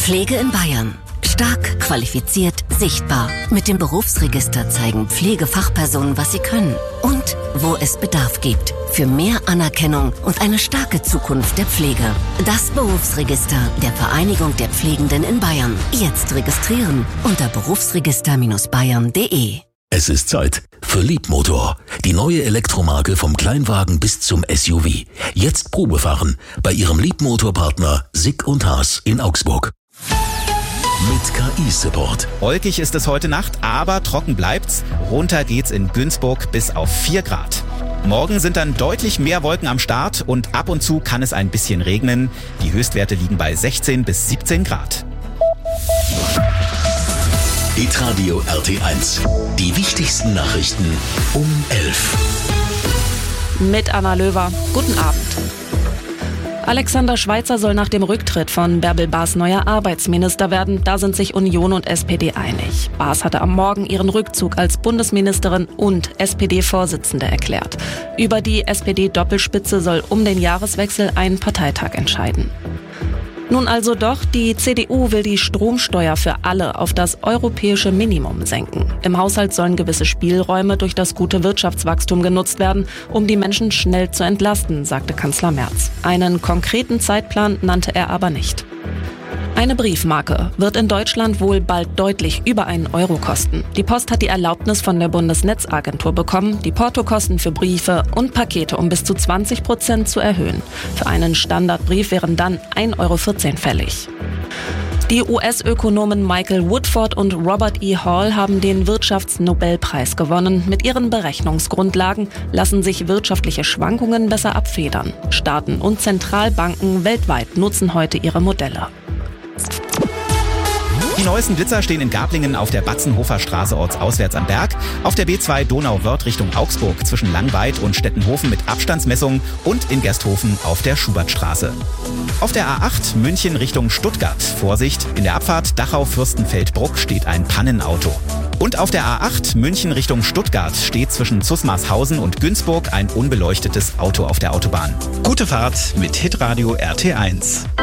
Pflege in Bayern. Stark, qualifiziert, sichtbar. Mit dem Berufsregister zeigen Pflegefachpersonen, was sie können und wo es Bedarf gibt. Für mehr Anerkennung und eine starke Zukunft der Pflege. Das Berufsregister der Vereinigung der Pflegenden in Bayern. Jetzt registrieren unter berufsregister-bayern.de. Es ist Zeit für Leapmotor, die neue Elektromarke vom Kleinwagen bis zum SUV. Jetzt Probefahren bei Ihrem Leapmotor-Partner Sick & Haas in Augsburg. Mit KI-Support. Wolkig ist es heute Nacht, aber trocken bleibt's. Runter geht's in Günzburg bis auf 4 Grad. Morgen sind dann deutlich mehr Wolken am Start und ab und zu kann es ein bisschen regnen. Die Höchstwerte liegen bei 16 bis 17 Grad. Hitradio RT1. Die wichtigsten Nachrichten um 11. Mit Anna Löwer. Guten Abend. Alexander Schweitzer soll nach dem Rücktritt von Bärbel Baas neuer Arbeitsminister werden. Da sind sich Union und SPD einig. Baas hatte am Morgen ihren Rückzug als Bundesministerin und SPD-Vorsitzende erklärt. Über die SPD-Doppelspitze soll um den Jahreswechsel ein Parteitag entscheiden. Nun also doch, die CDU will die Stromsteuer für alle auf das europäische Minimum senken. Im Haushalt sollen gewisse Spielräume durch das gute Wirtschaftswachstum genutzt werden, um die Menschen schnell zu entlasten, sagte Kanzler Merz. Einen konkreten Zeitplan nannte er aber nicht. Eine Briefmarke wird in Deutschland wohl bald deutlich über 1 Euro kosten. Die Post hat die Erlaubnis von der Bundesnetzagentur bekommen, die Portokosten für Briefe und Pakete um bis zu 20% zu erhöhen. Für einen Standardbrief wären dann 1,14 Euro fällig. Die US-Ökonomen Michael Woodford und Robert E. Hall haben den Wirtschaftsnobelpreis gewonnen. Mit ihren Berechnungsgrundlagen lassen sich wirtschaftliche Schwankungen besser abfedern. Staaten und Zentralbanken weltweit nutzen heute ihre Modelle. Die neuesten Blitzer stehen in Garblingen auf der Batzenhofer Straße ortsauswärts am Berg, auf der B2 Donau-Wörth Richtung Augsburg zwischen Langweid und Stettenhofen mit Abstandsmessungen und in Gersthofen auf der Schubertstraße. Auf der A8 München Richtung Stuttgart. Vorsicht, in der Abfahrt Dachau-Fürstenfeldbruck steht ein Pannenauto. Und auf der A8 München Richtung Stuttgart steht zwischen Zusmarshausen und Günzburg ein unbeleuchtetes Auto auf der Autobahn. Gute Fahrt mit Hitradio RT1.